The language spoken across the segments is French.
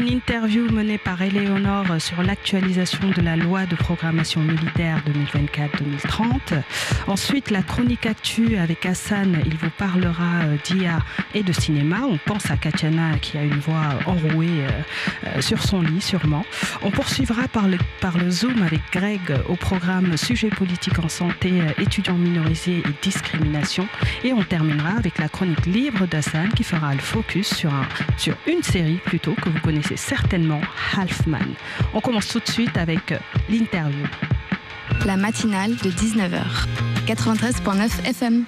Une interview menée par Éléonore sur l'actualisation de la loi de programmation militaire 2024-2030. Ensuite, la chronique actu avec Hassan, il vous parlera d'IA et de cinéma. On pense à Katiana qui a une voix enrouée sur son lit sûrement. On poursuivra par le Zoom avec Greg au programme Sujets politiques en santé, étudiants minorisés et discrimination. Et on terminera avec la chronique libre d'Hassan qui fera le focus sur une série plutôt que vous connaissez certainement, Halfman. On commence tout de suite avec l'interview. La matinale de 19h, 93.9 FM.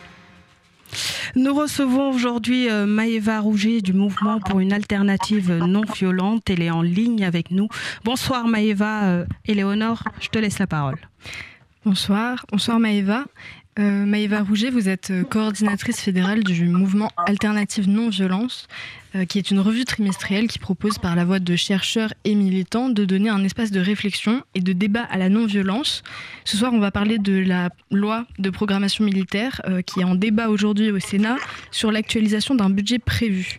Nous recevons aujourd'hui Maëva Rouget du mouvement pour une alternative non violente. Elle est en ligne avec nous. Bonsoir Maëva. Éléonore, je te laisse la parole. Bonsoir Maëva. Maëva Rouget, vous êtes coordinatrice fédérale du mouvement Alternative Non-Violence, qui est une revue trimestrielle qui propose par la voix de chercheurs et militants de donner un espace de réflexion et de débat à la non-violence. Ce soir, on va parler de la loi de programmation militaire qui est en débat aujourd'hui au Sénat sur l'actualisation d'un budget prévu.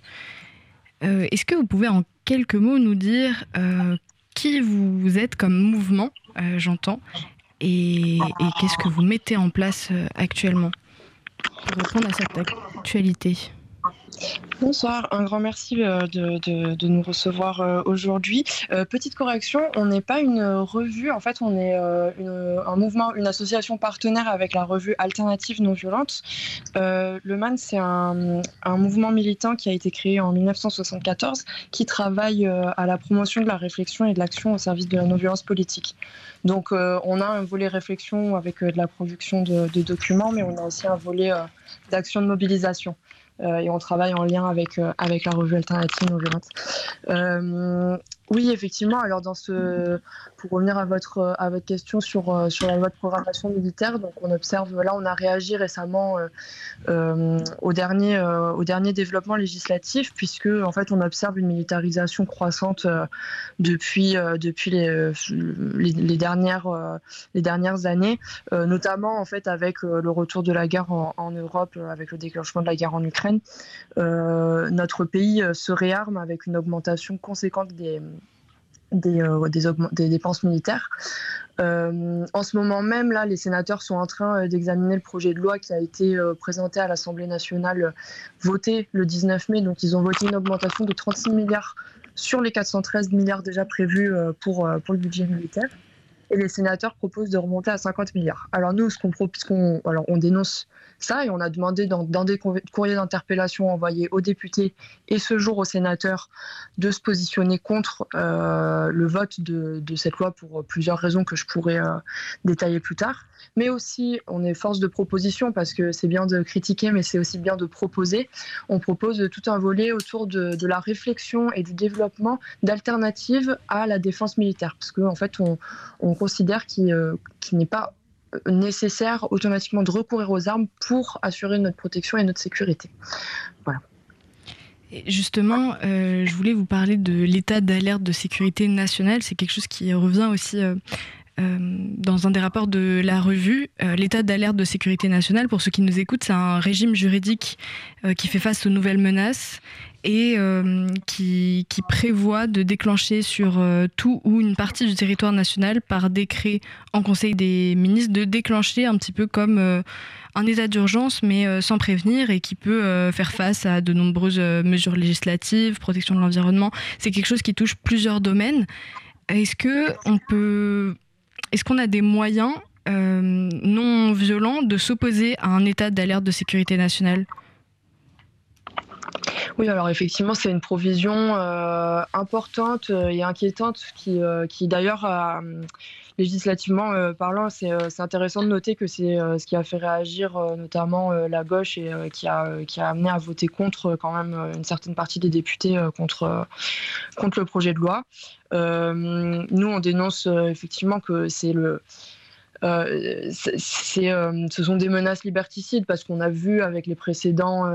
Est-ce que vous pouvez en quelques mots nous dire qui vous êtes comme mouvement, j'entends, et qu'est-ce que vous mettez en place actuellement pour répondre à cette actualité ? Bonsoir, un grand merci de nous recevoir aujourd'hui. Petite correction, on n'est pas une revue, en fait on est un mouvement, une association partenaire avec la revue Alternative Non Violente. Le MAN, c'est un mouvement militant qui a été créé en 1974 qui travaille à la promotion de la réflexion et de l'action au service de la non-violence politique. Donc on a un volet réflexion avec de la production de documents, mais on a aussi un volet d'action de mobilisation. Et on travaille en lien avec la revue Alternative Non Violente. Oui, effectivement. Alors, pour revenir à votre question sur la loi de programmation militaire, donc on observe, là, on a réagi récemment au dernier développement législatif, puisque en fait, on observe une militarisation croissante depuis les dernières années, notamment en fait avec le retour de la guerre en Europe, avec le déclenchement de la guerre en Ukraine. Notre pays se réarme avec une augmentation conséquente des dépenses militaires. En ce moment même, là, les sénateurs sont en train d'examiner le projet de loi qui a été présenté à l'Assemblée nationale, voté le 19 mai. Donc, ils ont voté une augmentation de 36 milliards sur les 413 milliards déjà prévus pour le budget militaire. Et les sénateurs proposent de remonter à 50 milliards. Alors nous, on dénonce ça et on a demandé dans des courriers d'interpellation envoyés aux députés et ce jour aux sénateurs de se positionner contre le vote de cette loi pour plusieurs raisons que je pourrais détailler plus tard. Mais aussi, on est force de proposition parce que c'est bien de critiquer, mais c'est aussi bien de proposer. On propose tout un volet autour de la réflexion et du développement d'alternatives à la défense militaire. Parce qu'en fait, on considère qu'il n'est pas nécessaire automatiquement de recourir aux armes pour assurer notre protection et notre sécurité. Voilà. Et justement, je voulais vous parler de l'état d'alerte de sécurité nationale. C'est quelque chose qui revient aussi dans un des rapports de la revue. L'état d'alerte de sécurité nationale, pour ceux qui nous écoutent, c'est un régime juridique qui fait face aux nouvelles menaces et qui prévoit de déclencher sur tout ou une partie du territoire national par décret en Conseil des ministres, de déclencher un petit peu comme un état d'urgence mais sans prévenir et qui peut faire face à de nombreuses mesures législatives, protection de l'environnement. C'est quelque chose qui touche plusieurs domaines. Est-ce qu'on a des moyens non violents de s'opposer à un état d'alerte de sécurité nationale ? Oui, alors effectivement, c'est une provision importante et inquiétante qui d'ailleurs, législativement parlant, c'est intéressant de noter que c'est ce qui a fait réagir notamment la gauche et qui a amené à voter contre quand même une certaine partie des députés contre le projet de loi. Nous, on dénonce effectivement que ce sont des menaces liberticides parce qu'on a vu avec les précédentes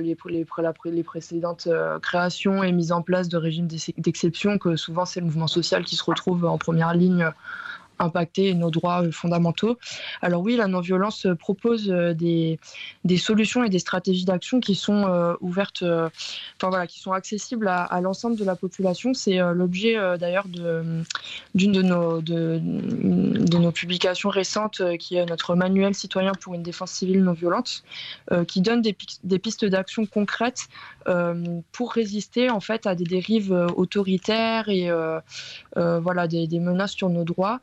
créations et mises en place de régimes d'exception que souvent c'est le mouvement social qui se retrouve en première ligne impacter nos droits fondamentaux. Alors oui, la non-violence propose des solutions et des stratégies d'action qui sont ouvertes, qui sont accessibles à l'ensemble de la population. C'est l'objet d'ailleurs d'une de nos publications récentes, qui est notre manuel citoyen pour une défense civile non violente, qui donne des pistes d'action concrètes pour résister en fait à des dérives autoritaires et des menaces sur nos droits.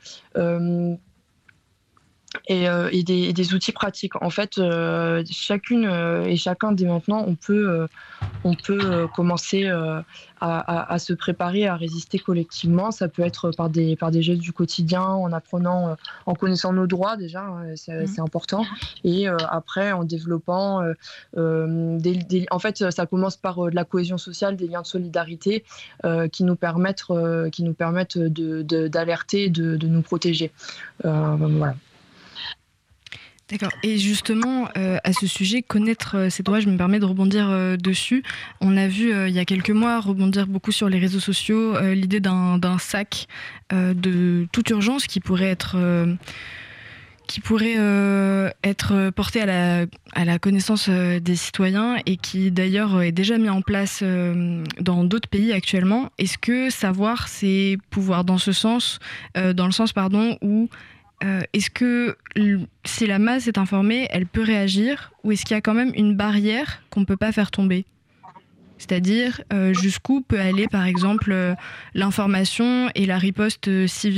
Et des outils pratiques. En fait, chacune et chacun dès maintenant, on peut commencer à se préparer à résister collectivement. Ça peut être par des gestes du quotidien, en apprenant, en connaissant nos droits déjà, c'est important. Et après, en développant, en fait, ça commence par de la cohésion sociale, des liens de solidarité qui nous permettent d'alerter, de nous protéger. Voilà. D'accord. Et justement, à ce sujet, connaître ses droits, je me permets de rebondir dessus. On a vu il y a quelques mois rebondir beaucoup sur les réseaux sociaux l'idée d'un sac de toute urgence qui pourrait être porté à la connaissance des citoyens et qui d'ailleurs est déjà mis en place dans d'autres pays actuellement. Est-ce que savoir, c'est pouvoir dans le sens où est-ce que si la masse est informée, elle peut réagir, ou est-ce qu'il y a quand même une barrière qu'on ne peut pas faire tomber ? C'est-à-dire jusqu'où peut aller par exemple l'information et la riposte civile ?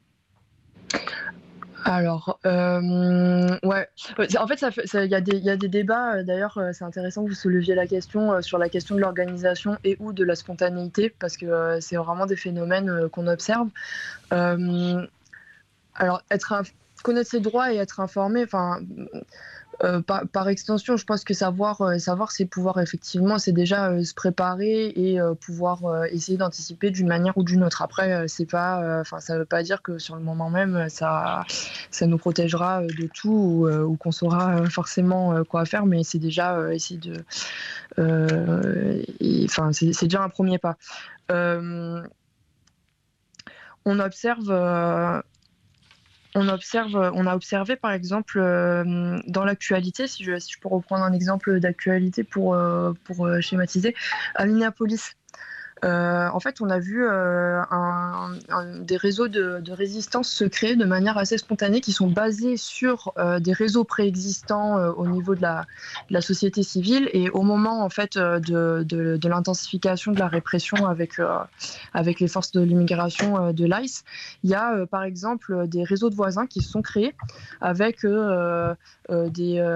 Alors, ouais. En fait, il y a des débats. D'ailleurs, c'est intéressant que vous souleviez la question sur la question de l'organisation et ou de la spontanéité, parce que c'est vraiment des phénomènes qu'on observe. Alors, connaître ses droits et être informé, par extension, je pense que savoir, c'est pouvoir effectivement, c'est déjà se préparer et pouvoir essayer d'anticiper d'une manière ou d'une autre. Après, c'est pas, ça veut pas dire que sur le moment même, ça nous protégera de tout ou qu'on saura forcément quoi faire, mais c'est déjà essayer de, c'est déjà un premier pas. On a observé par exemple dans l'actualité, si je peux reprendre un exemple d'actualité pour schématiser, à Minneapolis. En fait, on a vu des réseaux de résistance se créer de manière assez spontanée qui sont basés sur des réseaux préexistants au niveau de la société civile. Et au moment en fait de l'intensification de la répression avec les forces de l'immigration de l'ICE, il y a par exemple des réseaux de voisins qui se sont créés avec vous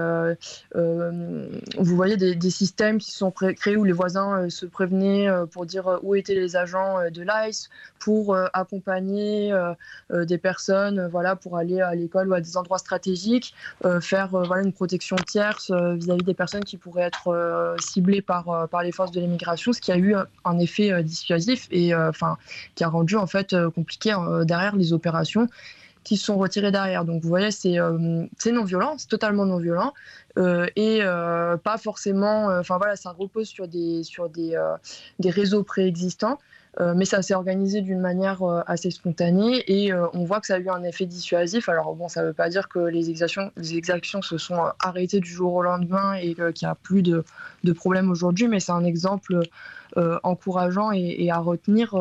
voyez des systèmes qui se sont créés où les voisins se prévenaient pour dire où étaient les agents de l'ICE, pour accompagner des personnes pour aller à l'école ou à des endroits stratégiques, faire une protection tierce vis-à-vis des personnes qui pourraient être ciblées par les forces de l'immigration, ce qui a eu un effet dissuasif et qui a rendu en fait compliqué derrière les opérations qui se sont retirés derrière. Donc vous voyez, c'est non violent, c'est totalement non violent et pas forcément. Ça repose sur des réseaux préexistants, mais ça s'est organisé d'une manière assez spontanée et on voit que ça a eu un effet dissuasif. Alors bon, ça ne veut pas dire que les exactions se sont arrêtées du jour au lendemain et qu'il n'y a plus de problème aujourd'hui, mais c'est un exemple encourageant et à retenir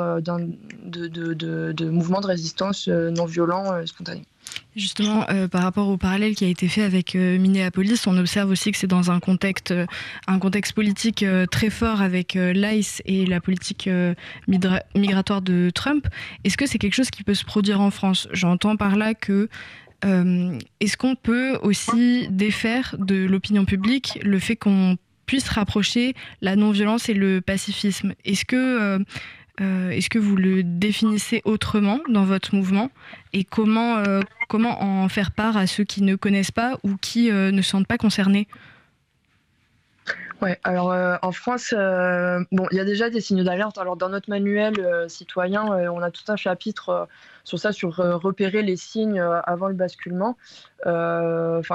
de mouvements de résistance non violents spontanés. Justement, par rapport au parallèle qui a été fait avec Minneapolis, on observe aussi que c'est dans un contexte politique très fort avec l'ICE et la politique migratoire de Trump. Est-ce que c'est quelque chose qui peut se produire en France ? J'entends par là que est-ce qu'on peut aussi défaire de l'opinion publique le fait qu'on puisse rapprocher la non-violence et le pacifisme ? Est-ce que vous le définissez autrement dans votre mouvement ? Et comment en faire part à ceux qui ne connaissent pas ou qui ne se sentent pas concernés ? Ouais, alors en France, il y a déjà des signaux d'alerte. Alors dans notre manuel citoyen, on a tout un chapitre sur ça, sur repérer les signes avant le basculement.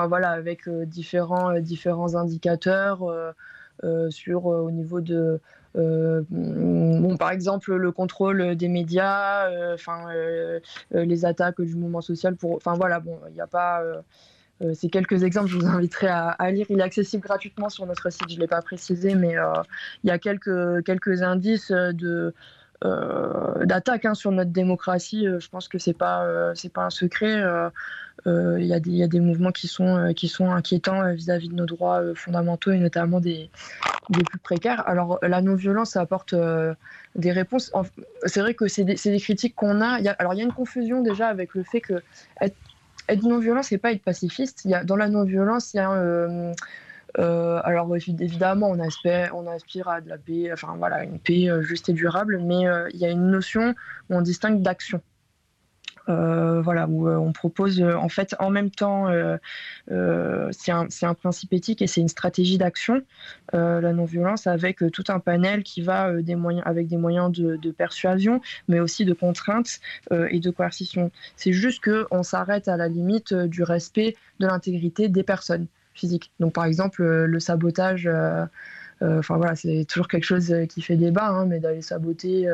Avec différents indicateurs au niveau de par exemple, le contrôle des médias, les attaques du mouvement social. Il n'y a pas. Ces quelques exemples, je vous inviterai à lire. Il est accessible gratuitement sur notre site, je ne l'ai pas précisé, mais il y a quelques indices d'attaque sur notre démocratie. Je pense que c'est pas un secret. Il y a des mouvements qui sont inquiétants vis-à-vis de nos droits fondamentaux et notamment des plus précaires. Alors la non-violence, ça apporte des réponses. C'est vrai que c'est des critiques qu'on a. Il y a une confusion déjà avec le fait que être non-violent, c'est pas être pacifiste. Dans la non-violence, il y a alors évidemment, on aspire à de la paix, une paix juste et durable, mais il y a une notion où on distingue d'action. Où on propose en fait en même temps, c'est un principe éthique et c'est une stratégie d'action, la non-violence, avec tout un panel qui va avec des moyens de persuasion, mais aussi de contrainte et de coercition. C'est juste qu'on s'arrête à la limite du respect de l'intégrité des personnes physiques. Donc par exemple le sabotage, c'est toujours quelque chose qui fait débat, mais d'aller saboter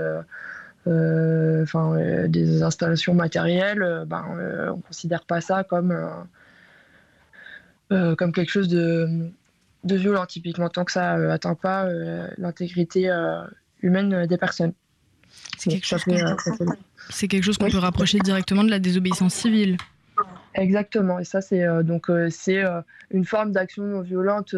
des installations matérielles, on ne considère pas ça comme quelque chose de violent, typiquement, tant que ça n'atteint pas l'intégrité humaine des personnes. C'est quelque chose qu'on peut rapprocher directement de la désobéissance civile. Exactement, et ça c'est une forme d'action non violente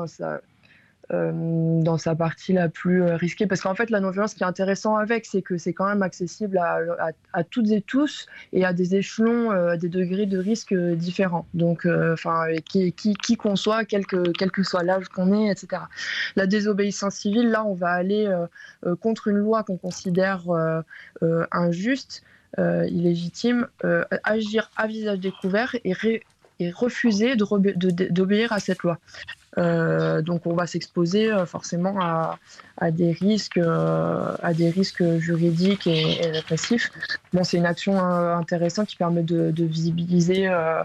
dans sa partie la plus risquée, parce qu'en fait la non-violence, ce qui est intéressant avec, c'est que c'est quand même accessible à toutes et tous et à des échelons, des degrés de risque différents, donc qui qu'on soit, quel que soit l'âge qu'on est, etc. La désobéissance civile, là on va aller contre une loi qu'on considère injuste, illégitime, agir à visage découvert et refuser d'obéir à cette loi. Donc on va s'exposer forcément à des risques juridiques et répressifs. Bon, c'est une action intéressante qui permet de visibiliser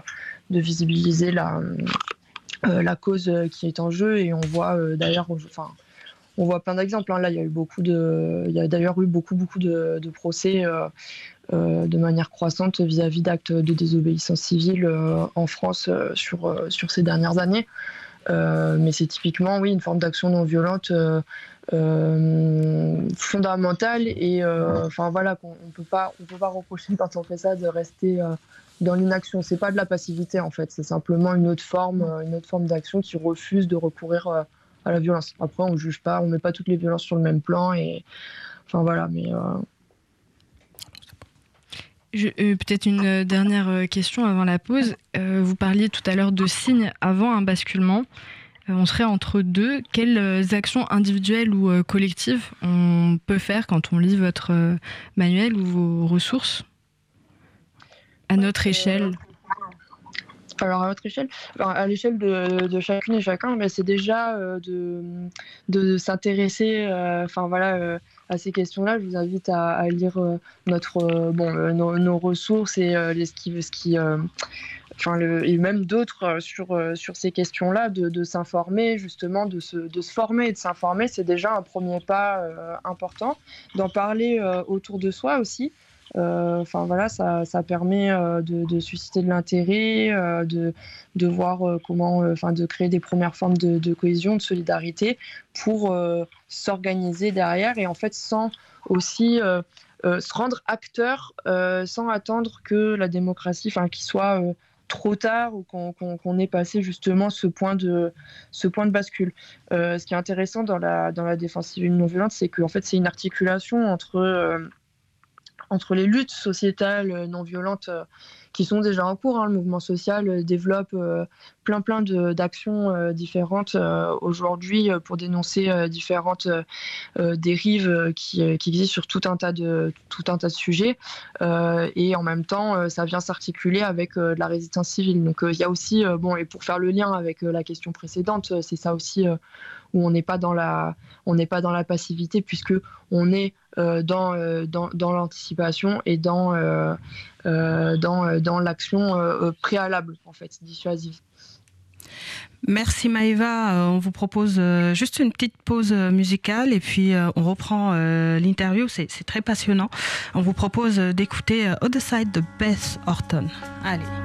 la cause qui est en jeu, et on voit d'ailleurs, on voit plein d'exemples. Là, il y a d'ailleurs eu beaucoup de procès de manière croissante vis-à-vis d'actes de désobéissance civile en France sur ces dernières années. Mais c'est typiquement, oui, une forme d'action non violente fondamentale, et qu'on peut pas reprocher quand on fait ça de rester dans l'inaction. C'est pas de la passivité en fait, c'est simplement une autre forme d'action qui refuse de recourir à la violence. Après, on juge pas, on met pas toutes les violences sur le même plan, et mais peut-être une dernière question avant la pause. Vous parliez tout à l'heure de signes avant un basculement. On serait entre deux. Quelles actions individuelles ou collectives on peut faire quand on lit votre manuel ou vos ressources à notre échelle? Alors à notre échelle, à l'échelle de chacune et chacun, c'est déjà de s'intéresser à ces questions-là. Je vous invite à lire nos ressources et et même d'autres sur ces questions-là, de s'informer, justement, de se former et de s'informer. C'est déjà un premier pas important. D'en parler autour de soi aussi. Ça permet de susciter de l'intérêt, de voir comment, de créer des premières formes de cohésion, de solidarité pour s'organiser derrière, et en fait sans aussi se rendre acteur sans attendre que la démocratie, qu'il soit trop tard, ou qu'on ait passé justement ce point de bascule. Ce qui est intéressant dans la défense civile non violente, c'est qu'en fait c'est une articulation entre les luttes sociétales non violentes qui sont déjà en cours. Le mouvement social développe plein d'actions différentes aujourd'hui pour dénoncer différentes dérives qui existent sur tout un tas de sujets, et en même temps ça vient s'articuler avec de la résistance civile. Donc il y a aussi, et pour faire le lien avec la question précédente, c'est ça aussi où on n'est pas dans la passivité, puisque on est dans l'anticipation et dans l'action préalable, en fait, dissuasive. Merci Maëva, on vous propose juste une petite pause musicale et puis on reprend l'interview, c'est très passionnant. On vous propose d'écouter Other Side de Beth Orton. Allez.